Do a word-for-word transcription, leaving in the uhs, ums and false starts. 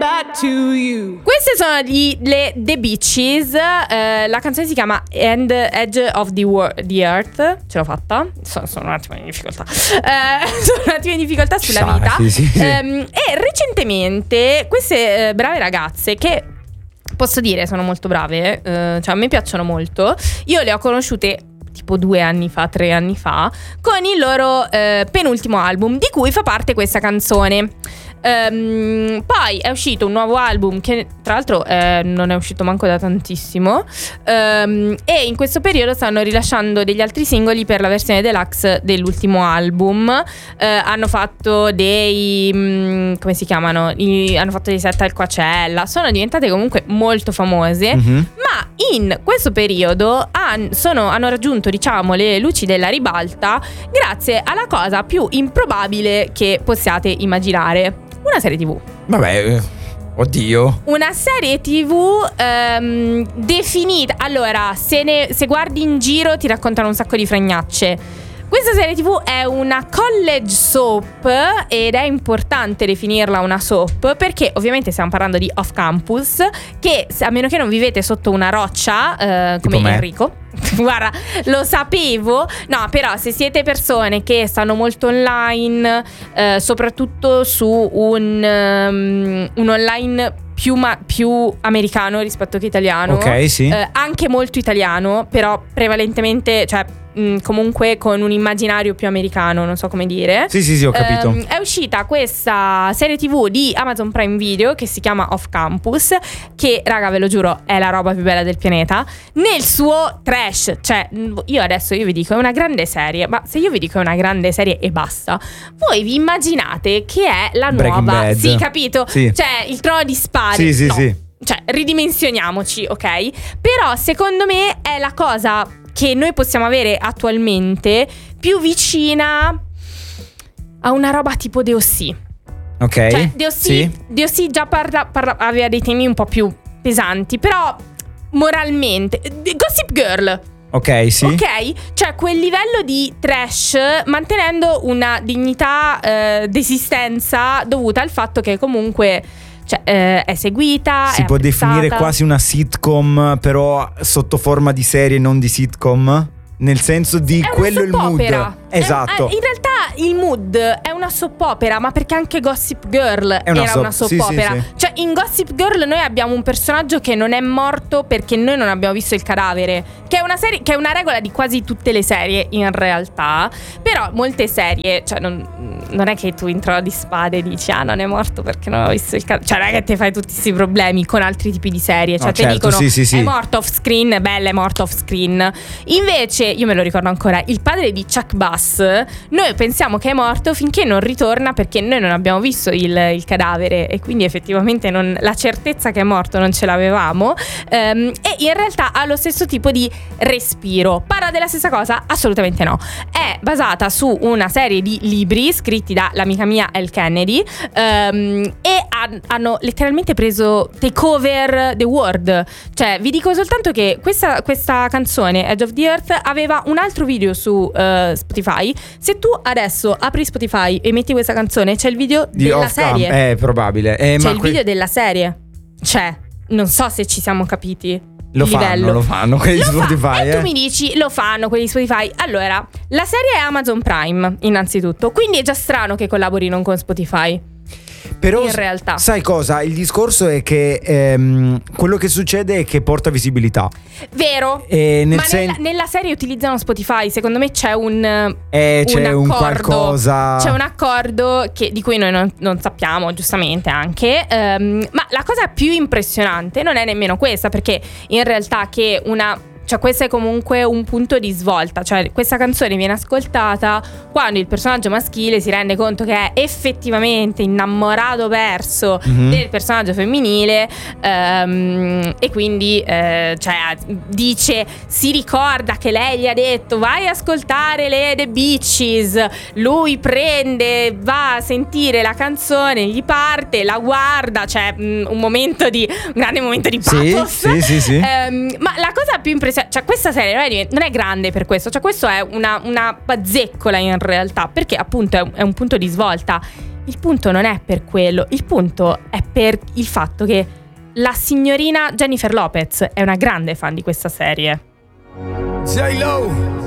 back to you. Queste sono gli, le The Beaches. eh, La canzone si chiama And Edge of the, Wor- the Earth. Ce l'ho fatta. Sono, sono un attimo in difficoltà. eh, Sono un attimo in difficoltà sulla Sa, vita. sì, sì, sì. Ehm, E recentemente queste eh, brave ragazze, che posso dire sono molto brave, eh, cioè a me piacciono molto. Io le ho conosciute tipo due anni fa, tre anni fa, con il loro eh, penultimo album, di cui fa parte questa canzone. Um, poi è uscito un nuovo album che tra l'altro eh, non è uscito manco da tantissimo, um, e in questo periodo stanno rilasciando degli altri singoli per la versione deluxe dell'ultimo album. uh, Hanno fatto dei mh, come si chiamano? I, hanno fatto dei set al Coachella. Sono diventate comunque molto famose, mm-hmm. ma in questo periodo han, sono, hanno raggiunto, diciamo, le luci della ribalta grazie alla cosa più improbabile che possiate immaginare: una serie tivù. Vabbè, oddio. Una serie tivù ehm, definita. Allora, se, ne, se guardi in giro ti raccontano un sacco di fregnacce. Questa serie tivù è una college soap ed è importante definirla una soap perché ovviamente stiamo parlando di off campus, che a meno che non vivete sotto una roccia eh, come me. Enrico. Guarda, lo sapevo. No, però se siete persone che stanno molto online, eh, soprattutto su un, um, un online più, ma- più americano rispetto che italiano, Ok, sì. eh, anche molto italiano, però prevalentemente, cioè mh, comunque con un immaginario più americano, non so come dire. Sì, sì, sì, ho capito. Ehm, è uscita questa serie tivù di Amazon Prime Video che si chiama Off Campus, che, raga, ve lo giuro, è la roba più bella del pianeta nel suo trash. Cioè, io adesso io vi dico è una grande serie, ma se io vi dico è una grande serie e basta, voi vi immaginate che è la Breaking nuova Bad. Sì, capito? Sì. Cioè, il Trono di Spade. Sì, sì, no. sì. Cioè, ridimensioniamoci, ok? Però secondo me è la cosa che noi possiamo avere attualmente più vicina a una roba tipo The O C. Ok. Cioè, The O C, Sì. The O C già parla, parla, aveva dei temi un po' più pesanti, però moralmente Gossip Girl. Ok, sì. Ok? Cioè quel livello di trash, mantenendo una dignità eh, d'esistenza dovuta al fatto che comunque, cioè, eh, è seguita, Si è può apprezzata. definire quasi una sitcom, però sotto forma di serie, non di sitcom. Nel senso di È una quello è il soap mood. opera. Esatto. È- è- in realtà il mood è una soap opera, ma perché anche Gossip Girl È una era soap- una soap sì, sì, opera. sì. Cioè in Gossip Girl noi abbiamo un personaggio che non è morto perché noi non abbiamo visto il cadavere, che è una serie, che è una regola di quasi tutte le serie in realtà. Però molte serie, cioè non, non è che tu in Trono di Spade dici ah non è morto perché non ho visto il cadavere. Cioè non è che ti fai tutti questi problemi con altri tipi di serie. Cioè No, ti certo, dicono sì, sì, sì. è morto off screen, bella, è morto off screen. Invece io me lo ricordo ancora, il padre di Chuck Bass, noi pensiamo che è morto finché non ritorna, perché noi non abbiamo visto il, il cadavere e quindi effettivamente non, la certezza che è morto non ce l'avevamo. Ehm, e in realtà ha lo stesso tipo di respiro. Parla della stessa cosa? Assolutamente no. È basata su una serie di libri scritti da l'amica mia Elle Kennedy, ehm, e han- hanno letteralmente preso takeover the world. Cioè vi dico soltanto che questa, questa canzone Edge of the Earth aveva un altro video su eh, Spotify. Se tu adesso apri Spotify e metti questa canzone, c'è il video Di della off cam. serie. È probabile. Eh, C'è ma il que- video della serie. Cioè, non so se ci siamo capiti. Lo il fanno, livello. lo fanno quelli Lo di fa- Spotify. E tu eh. mi dici, lo fanno quelli di Spotify. Allora, la serie è Amazon Prime, innanzitutto. Quindi è già strano che collaborino con Spotify. Però in realtà. sai cosa? Il discorso è che ehm, quello che succede è che porta visibilità. Vero. E nel Ma sen- nella, nella serie utilizzano Spotify. Secondo me c'è un Eh, c'è un accordo. qualcosa. C'è un accordo che, di cui noi non, non sappiamo, giustamente anche. Ehm, ma la cosa più impressionante non è nemmeno questa, perché in realtà che una... Cioè questo è comunque un punto di svolta. Cioè questa canzone viene ascoltata quando il personaggio maschile si rende conto che è effettivamente innamorato perso Mhm. del personaggio femminile, ehm, e quindi eh, cioè, dice, si ricorda che lei gli ha detto vai a ascoltare le The Beaches. Lui prende, va a sentire la canzone, gli parte, la guarda. Cioè mh, un momento di un grande momento di Sì, pathos. sì, sì, sì. Ehm, ma la cosa più impressionante, cioè questa serie non è, non è grande per questo. Cioè questo è una, una bazzeccola in realtà, perché appunto è un, è un punto di svolta. il punto non è per quello, il punto è per il fatto che la signorina Jennifer Lopez è una grande fan di questa serie. J-Lo